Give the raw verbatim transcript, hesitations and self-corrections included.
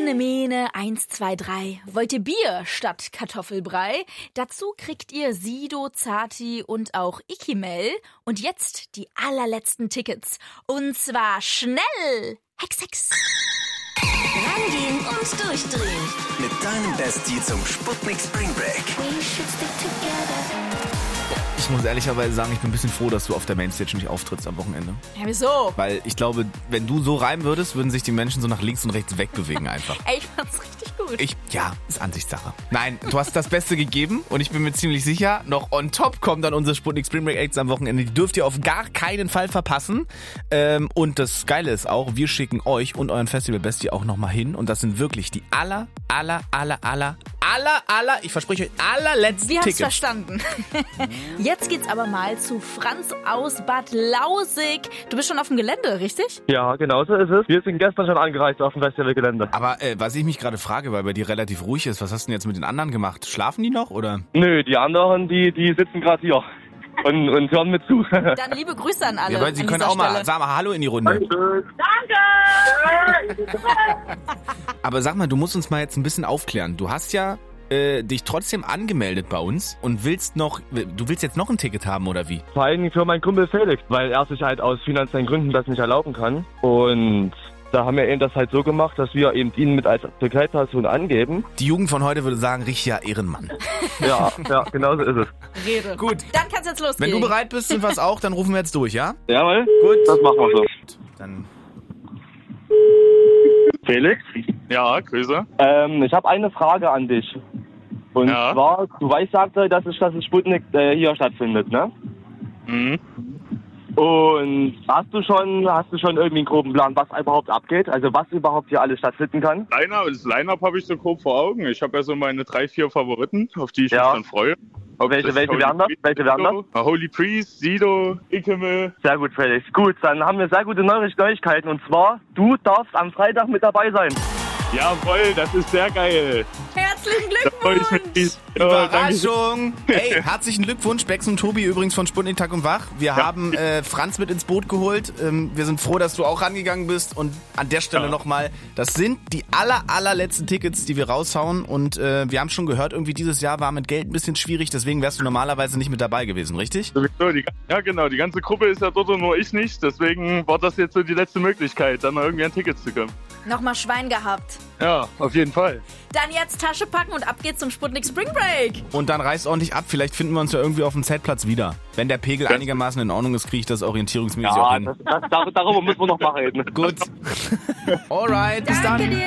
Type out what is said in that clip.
Ene, Mene, eins, zwei, drei. Wollt ihr Bier statt Kartoffelbrei? Dazu kriegt ihr Sido, Zati und auch Ikimel. Und jetzt die allerletzten Tickets. Und zwar schnell. Hex, Hex. Rangehen und durchdrehen. Mit deinem Bestie zum Sputnik Spring Break. We should stick together. Ich muss ehrlicherweise sagen, ich bin ein bisschen froh, dass du auf der Mainstage nicht auftrittst am Wochenende. Ja, wieso? Weil ich glaube, wenn du so reimen würdest, würden sich die Menschen so nach links und rechts wegbewegen einfach. Ey, ich fand's richtig gut. Ich, ja, ist Ansichtssache. Nein, du hast das Beste gegeben und ich bin mir ziemlich sicher, noch on top kommen dann unsere Sputnik Spring Break Acts am Wochenende. Die dürft ihr auf gar keinen Fall verpassen. Ähm, und das Geile ist auch, wir schicken euch und euren Festival Bestie auch nochmal hin. Und das sind wirklich die aller, aller, aller, aller, aller, aller, ich verspreche euch, allerletzten Wir haben's Tickets. verstanden. Jetzt geht's aber mal zu Franz aus Bad Lausig. Du bist schon auf dem Gelände, richtig? Ja, genau so ist es. Wir sind gestern schon angereist auf dem Festivalgelände. Aber äh, was ich mich gerade frage, weil bei dir relativ ruhig ist, was hast du denn jetzt mit den anderen gemacht? Schlafen die noch, oder? Nö, die anderen, die, die sitzen gerade hier und, und hören mit zu. Dann liebe Grüße an alle. Ja, weil sie an können dieser auch mal, Stelle. sag mal Hallo in die Runde. Aber sag mal, du musst uns mal jetzt ein bisschen aufklären. Du hast ja äh, dich trotzdem angemeldet bei uns und willst noch, du willst jetzt noch ein Ticket haben, oder wie? Vor allem für meinen Kumpel Felix, weil er sich halt aus finanziellen Gründen das nicht erlauben kann. Und da haben wir eben das halt so gemacht, dass wir eben ihn mit als Begleitperson angeben. Die Jugend von heute würde sagen, richtiger Ehrenmann. Ja, ja, genau so ist es. Rede. Gut. Dann kann's jetzt losgehen. Wenn du bereit bist, sind wir es auch, dann rufen wir jetzt durch, ja? Jawohl, Gut. das machen wir so. Dann Felix? Ja, Grüße. Ähm, ich habe eine Frage an dich. Und Ja. zwar, du weißt, sagte, dass es das Sputnik äh, hier stattfindet, ne? Mhm. Und hast du schon, hast du schon irgendwie einen groben Plan, was überhaupt abgeht? Also was überhaupt hier alles stattfinden kann? Line-Up, das Line-Up habe ich so grob vor Augen. Ich habe ja so meine drei, vier Favoriten, auf die ich Ja. mich dann freue. Ob Welche- das welche Holy wären das? Priest, Welche wären das? Sido, Holy Priest, Sido, Ikemel. Sehr gut, Felix. Gut, dann haben wir sehr gute Neuigkeiten. Und zwar, du darfst am Freitag mit dabei sein. Jawohl, das ist sehr geil. Herzlichen Da freue ich Glückwunsch. mich. Ja, danke. Überraschung! Ey, herzlichen Glückwunsch, Bex und Tobi übrigens von Sputnik Tag und Wach. Wir haben äh, Franz mit ins Boot geholt. Ähm, wir sind froh, dass du auch rangegangen bist. Und an der Stelle Ja. nochmal, das sind die aller, allerletzten Tickets, die wir raushauen. Und äh, wir haben schon gehört, irgendwie dieses Jahr war mit Geld ein bisschen schwierig. Deswegen wärst du normalerweise nicht mit dabei gewesen, richtig? Sowieso, die, ja genau, die ganze Gruppe ist ja dort und nur ich nicht. Deswegen war das jetzt so die letzte Möglichkeit, dann noch irgendwie an Tickets zu kommen. Nochmal Schwein gehabt. Ja, auf jeden Fall. Dann jetzt Tasche packen und ab geht's zum Sputnik Spring Break. Und dann reißt ordentlich ab. Vielleicht finden wir uns ja irgendwie auf dem Zeltplatz wieder. Wenn der Pegel einigermaßen in Ordnung ist, kriege ich das orientierungsmäßig auch Ja, hin. das, das, dar- darüber müssen wir noch mal reden. Gut. Alright, bis dann. Danke dir.